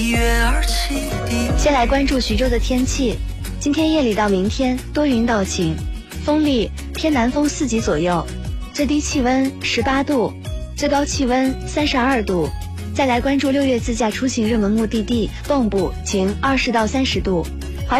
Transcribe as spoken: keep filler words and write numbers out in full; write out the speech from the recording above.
先来关注徐州的天气，今天夜里到明天多云到晴，风力偏南风四级左右，最低气温十八度，最高气温三十二度。再来关注六月自驾出行热门目的地蚌埠，晴二十到三十度。